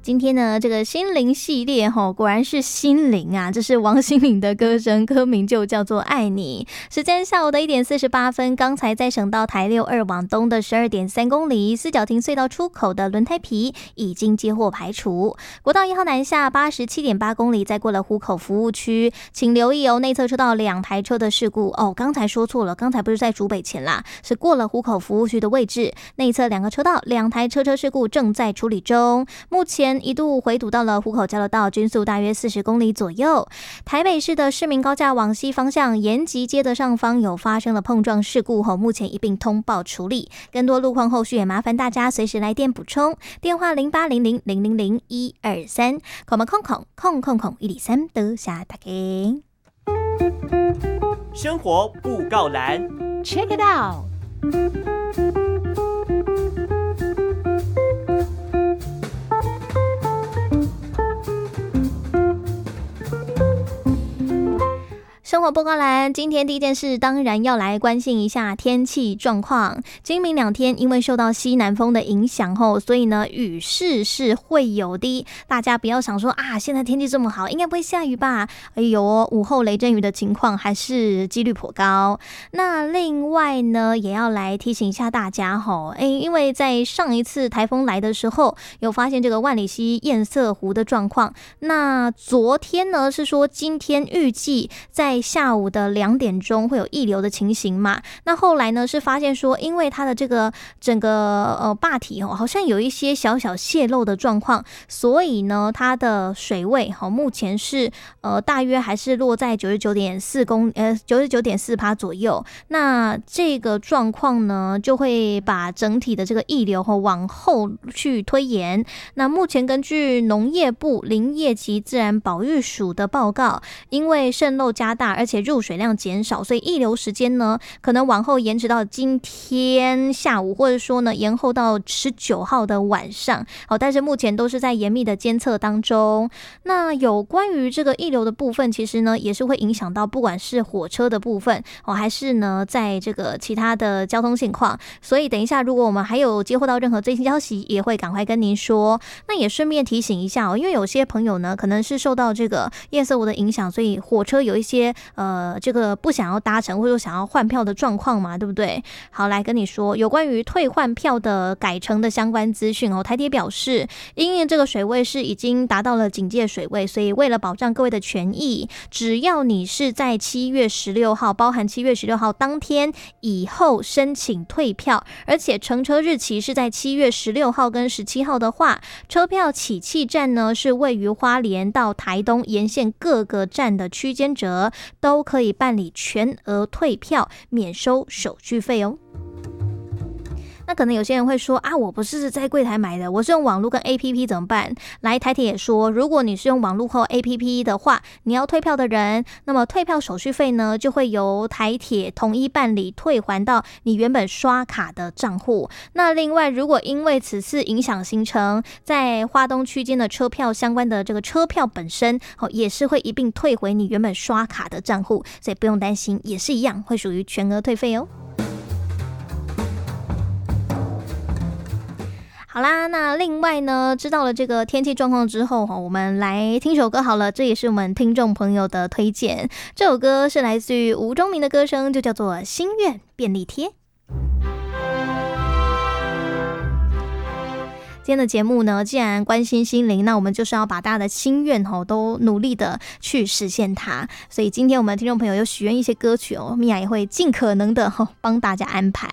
今天呢，这个心灵系列果然是心灵啊，这是王心凌的歌声，歌名就叫做《爱你》。时间下午的1点48分，刚才在省道台62往东的12.3公里四角亭隧道出口的轮胎皮已经接获排除。国道1号南下87.8公里，再过了湖口服务区，请留意内侧车道2台车的事故刚才说错了，刚才不是在竹北前啦，是过了湖口服务区的位置，内侧2个车道2台车事故正在处理中，目前一度回堵到了湖口交流道，均速大约40公里左右。台北市的市民高架往西方向延吉街的上方有发生了碰撞事故目前一并通报处理。更多路况后续也麻烦大家随时来电补充，电话0800000123，空103多谢大家。 生活布告栏 ，Check it out。 生活报告栏，今天第一件事当然要来关心一下天气状况。今明2天因为受到西南风的影响所以呢雨势是会有的。大家不要想说现在天气这么好，应该不会下雨吧？午后雷阵雨的情况还是几率颇高。那另外呢，也要来提醒一下大家因为在上一次台风来的时候，有发现这个万里溪堰塞湖的状况。那昨天呢是说今天预计在下午的2点钟会有溢流的情形嘛？那后来呢是发现说，因为它的这个整个坝体好像有一些小小泄漏的状况，所以呢它的水位目前是大约还是落在99.4% 左右。那这个状况呢就会把整体的这个溢流往后去推延。那目前根据农业部林业及自然保育署的报告，因为渗漏加大而且入水量减少，所以溢流时间呢可能往后延迟到今天下午，或者说呢延后到19号的晚上。但是目前都是在严密的监测当中。那有关于这个溢流的部分，其实呢也是会影响到不管是火车的部分还是呢在这个其他的交通现况。所以等一下如果我们还有接获到任何最新消息，也会赶快跟您说。那也顺便提醒一下因为有些朋友呢可能是受到这个堰塞湖的影响，所以火车有一些这个不想要搭乘或者说想要换票的状况嘛，对不对？好，来跟你说有关于退换票的改成的相关资讯台铁表示，因为这个水位是已经达到了警戒水位，所以为了保障各位的权益，只要你是在7月16号包含7月16号当天以后申请退票，而且乘车日期是在7月16号跟17号的话，车票起讫站呢是位于花莲到台东沿线各个站的区间者，都可以办理全额退票，免收手续费那可能有些人会说我不是在柜台买的，我是用网络跟 APP 怎么办？来，台铁也说，如果你是用网络或 APP 的话，你要退票的人，那么退票手续费呢就会由台铁统一办理，退还到你原本刷卡的账户。那另外，如果因为此次影响行程，在花东区间的车票相关的这个车票本身也是会一并退回你原本刷卡的账户，所以不用担心，也是一样会属于全额退费好啦，那另外呢，知道了这个天气状况之后我们来听首歌好了，这也是我们听众朋友的推荐。这首歌是来自于吴宗明的歌声，就叫做《心愿便利贴》。今天的节目呢，既然关心心灵，那我们就是要把大家的心愿都努力的去实现它。所以今天我们听众朋友有许愿一些歌曲米娅也会尽可能的帮大家安排。